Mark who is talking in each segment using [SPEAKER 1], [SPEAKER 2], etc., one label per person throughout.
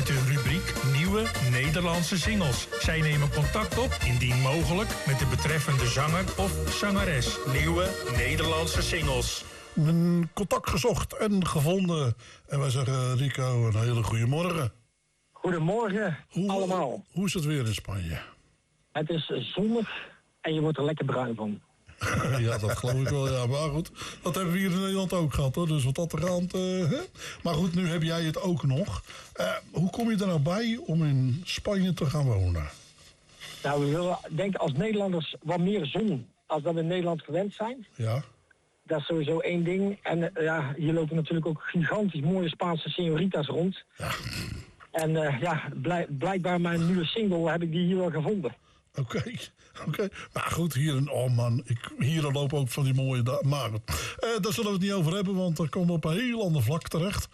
[SPEAKER 1] met de rubriek Nieuwe Nederlandse Singles. Zij nemen contact op, indien mogelijk, met de betreffende zanger of zangeres. Nieuwe Nederlandse Singles.
[SPEAKER 2] Contact gezocht en gevonden. En wij zeggen Rico een hele goede morgen.
[SPEAKER 3] Goedemorgen allemaal.
[SPEAKER 2] Hoe is het weer in Spanje? Het
[SPEAKER 3] is zonnig en je wordt er lekker bruin van.
[SPEAKER 2] Ja, dat geloof ik wel. Ja, maar goed, dat hebben we hier in Nederland ook gehad, hoor. Dus wat dat er aan Maar goed, nu heb jij het ook nog. Hoe kom je er nou bij om in Spanje te gaan wonen?
[SPEAKER 3] Nou, we willen denk als Nederlanders wat meer zon als dat we in Nederland gewend zijn.
[SPEAKER 2] Ja.
[SPEAKER 3] Dat is sowieso één ding. En hier lopen natuurlijk ook gigantisch mooie Spaanse señoritas rond.
[SPEAKER 2] Ja.
[SPEAKER 3] En blijkbaar mijn nieuwe single heb ik die hier wel gevonden.
[SPEAKER 2] Oké. Maar goed, hier lopen ook van die mooie maar daar zullen we het niet over hebben, want dan komen we op een heel ander vlak terecht.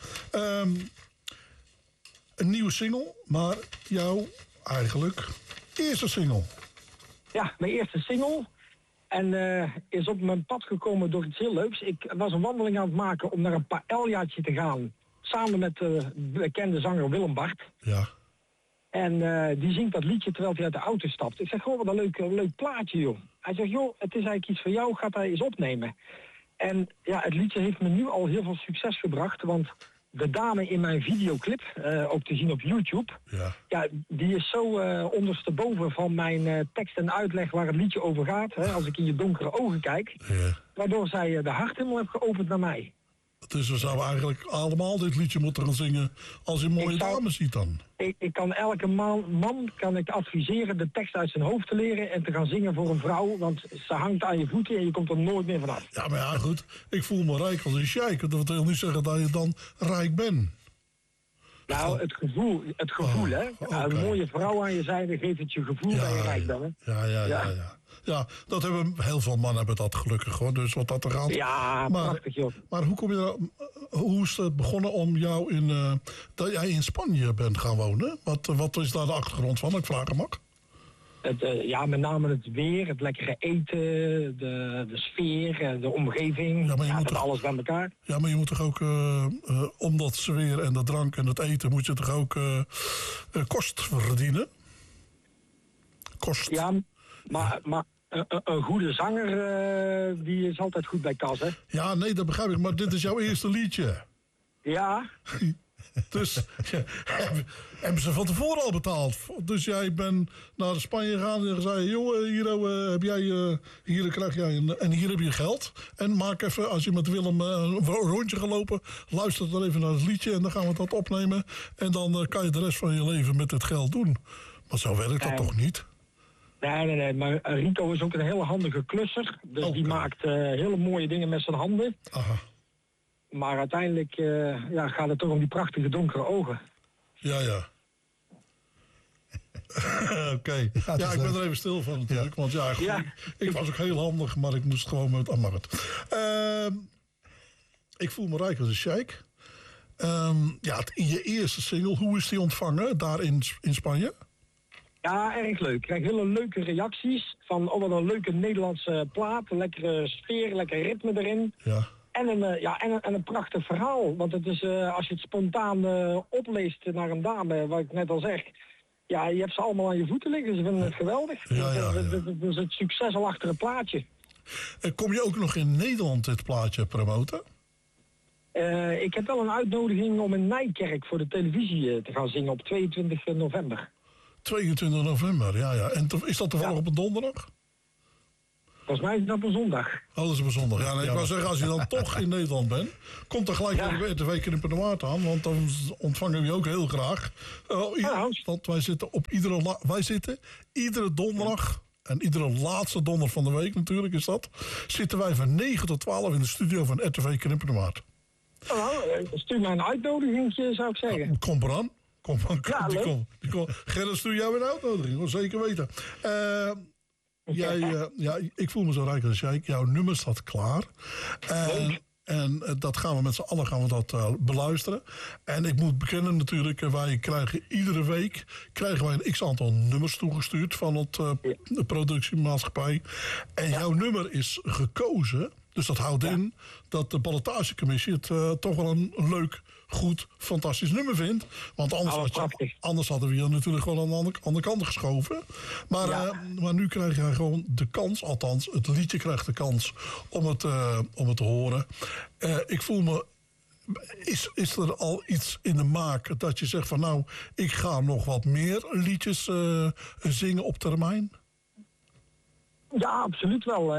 [SPEAKER 2] Een nieuwe single, maar jouw eigenlijk eerste single.
[SPEAKER 3] Ja, mijn eerste single. En is op mijn pad gekomen door iets heel leuks. Ik was een wandeling aan het maken om naar een paellaatje te gaan. Samen met de bekende zanger Willem Bart.
[SPEAKER 2] Ja.
[SPEAKER 3] En die zingt dat liedje terwijl hij uit de auto stapt. Ik zeg, wat een leuk plaatje, joh. Hij zegt, joh, het is eigenlijk iets voor jou, gaat hij eens opnemen. En ja, het liedje heeft me nu al heel veel succes gebracht, want de dame in mijn videoclip, ook te zien op YouTube, ja die is zo ondersteboven van mijn tekst en uitleg waar het liedje over gaat, hè, als ik in je donkere ogen kijk, waardoor zij de hart helemaal heeft geopend naar mij.
[SPEAKER 2] Dus we zouden eigenlijk allemaal dit liedje moeten gaan zingen als je mooie dames ziet dan.
[SPEAKER 3] Ik kan elke man kan ik adviseren de tekst uit zijn hoofd te leren en te gaan zingen voor een vrouw, want ze hangt aan je voeten en je komt er nooit meer vanaf.
[SPEAKER 2] Ja, maar ja, goed. Ik voel me rijk als een sheik. Dat wil niet zeggen dat je dan rijk bent.
[SPEAKER 3] Nou, het gevoel, hè. Okay. Een mooie vrouw aan je zijde geeft het je gevoel dat je rijk bent, hè.
[SPEAKER 2] Ja, dat hebben heel veel mannen hebben dat gelukkig, hoor. Dus wat dat er gaat.
[SPEAKER 3] Ja, prachtig, joh.
[SPEAKER 2] Maar hoe kom je hoe is het begonnen om jou dat jij in Spanje bent gaan wonen? Wat is daar de achtergrond van? Ik vraag hem ook.
[SPEAKER 3] Met name het weer, het lekkere eten, de sfeer, de omgeving. Alles bij elkaar.
[SPEAKER 2] Ja, maar je moet toch ook, om dat sfeer en de drank en het eten, moet je toch ook kost verdienen? Kost.
[SPEAKER 3] Ja, maar een goede zanger, die is altijd goed bij kas, hè?
[SPEAKER 2] Ja, nee, dat begrijp ik. Maar dit is jouw eerste liedje.
[SPEAKER 3] Ja.
[SPEAKER 2] Dus hebben ze van tevoren al betaald. Dus jij bent naar Spanje gegaan en zei, joh, hier krijg jij en hier heb je geld. En maak even, als je met Willem een rondje gaat lopen, luister dan even naar het liedje en dan gaan we dat opnemen. En dan kan je de rest van je leven met het geld doen. Maar zo werkt dat toch niet?
[SPEAKER 3] Nee, maar Rico is ook een hele handige klusser. Dus die maakt hele mooie dingen met zijn handen.
[SPEAKER 2] Aha.
[SPEAKER 3] Maar uiteindelijk gaat het toch om die prachtige donkere ogen.
[SPEAKER 2] Ja. Oké. Ja, ik ben er even stil van natuurlijk. Want ik was ook heel handig, maar ik moest gewoon met Amart. Ik voel me rijk als een sheik. Je eerste single, hoe is die ontvangen daar in Spanje?
[SPEAKER 3] Ja, erg leuk. Ik krijg hele leuke reacties van wat een leuke Nederlandse plaat. Een lekkere sfeer, lekker ritme erin.
[SPEAKER 2] Ja.
[SPEAKER 3] En een prachtig verhaal. Want het is, als je het spontaan opleest naar een dame, wat ik net al zeg. Ja, je hebt ze allemaal aan je voeten liggen. Ze vinden het geweldig. Dus het succes al achter het plaatje.
[SPEAKER 2] Kom je ook nog in Nederland dit plaatje promoten?
[SPEAKER 3] Ik heb wel een uitnodiging om in Nijkerk voor de televisie te gaan zingen op 22 november.
[SPEAKER 2] 22 november, ja. En is dat toevallig op een donderdag?
[SPEAKER 3] Volgens mij is dat op een zondag.
[SPEAKER 2] Oh, dat is op een zondag. Ja, ik wou zeggen, als je dan toch in Nederland bent, komt er gelijk weer de week in de Noord aan, want dan ontvangen we je ook heel graag. Want wij zitten iedere donderdag, en iedere laatste donderdag van de week natuurlijk is dat, zitten wij van 9 tot 12 in de studio van RTV Knippenmaat.
[SPEAKER 3] Stuur mij een uitnodiging, zou ik zeggen.
[SPEAKER 2] Kom eraan. Gerrit, stuur jou een uitnodiging, wil zeker weten. Ik voel me zo rijk als jij. Jouw nummer staat klaar. En dat gaan we met z'n allen beluisteren. En ik moet bekennen natuurlijk, wij krijgen iedere week een x-aantal nummers toegestuurd van de productiemaatschappij. En jouw nummer is gekozen. Dus dat houdt in dat de ballotagecommissie het toch wel een leuk goed, fantastisch nummer vind. Want anders hadden we hier natuurlijk gewoon aan de andere kant geschoven. Maar nu krijg jij gewoon de kans, althans het liedje krijgt de kans om het te horen. Ik voel me... Is er al iets in de maak dat je zegt van nou, ik ga nog wat meer liedjes zingen op termijn?
[SPEAKER 3] Ja, absoluut wel.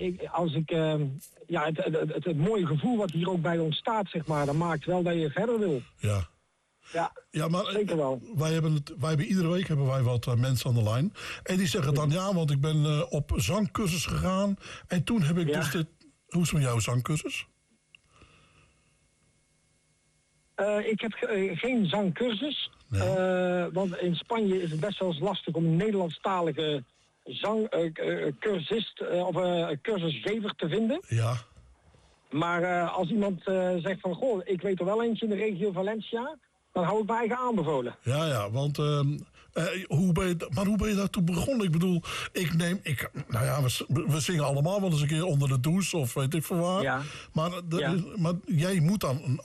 [SPEAKER 3] Het mooie gevoel wat hier ook bij ontstaat, zeg maar, dat maakt wel dat je verder wil.
[SPEAKER 2] Ja, maar
[SPEAKER 3] zeker wel.
[SPEAKER 2] Wij hebben iedere week wat mensen aan de lijn. En die zeggen dan ja, want ik ben op zangcursus gegaan. En toen heb ik dus dit... Hoe is het met jouw zangcursus?
[SPEAKER 3] Ik heb geen zangcursus. Nee. Want in Spanje is het best wel eens lastig om een Nederlandstalige zangcursist of cursusgever te vinden. Ja. Maar als iemand zegt van, goh, ik weet er wel eentje in de regio Valencia, dan hou ik mij eigen aanbevolen. Ja, want hoe ben je daartoe begonnen? Ik bedoel, we zingen allemaal wel eens een keer onder de douche of weet ik veel waar. Ja. Maar jij moet dan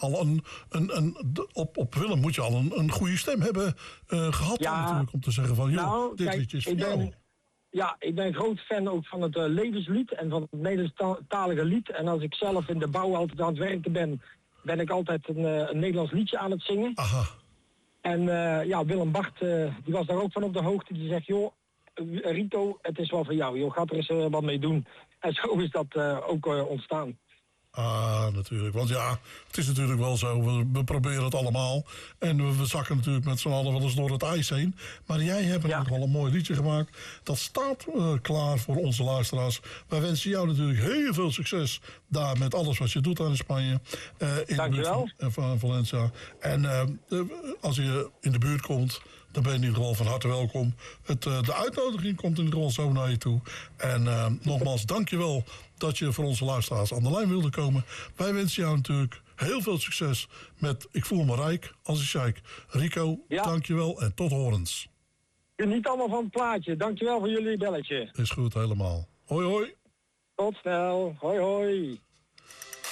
[SPEAKER 3] op Willem moet je al een goede stem hebben gehad natuurlijk, om te zeggen van, joh, dit liedje is voor jou. Ja, ik ben groot fan ook van het levenslied en van het Nederlandstalige lied. En als ik zelf in de bouw altijd aan het werken ben ik altijd een Nederlands liedje aan het zingen. Aha. En Willem Bart, die was daar ook van op de hoogte. Die zegt, joh, Rito, het is wel voor jou. Joh, ga er eens wat mee doen. En zo is dat ook ontstaan. Ah, natuurlijk. Want ja, het is natuurlijk wel zo. We proberen het allemaal. En we zakken natuurlijk met z'n allen wel eens door het ijs heen. Maar jij hebt natuurlijk wel een mooi liedje gemaakt. Dat staat klaar voor onze luisteraars. Wij wensen jou natuurlijk heel veel succes daar met alles wat je doet aan Spanje. In de buurt van Valencia. En als je in de buurt komt, dan ben je in ieder geval van harte welkom. De uitnodiging komt in ieder geval zo naar je toe. En nogmaals, dank je wel dat je voor onze luisteraars aan de lijn wilde komen. Wij wensen jou natuurlijk heel veel succes met Ik voel me rijk als een sheik. Rico, dank je wel en tot horens. Geniet allemaal van het plaatje. Dank je wel voor jullie belletje.
[SPEAKER 2] Is goed, helemaal. Hoi, hoi.
[SPEAKER 3] Tot snel. Hoi, hoi.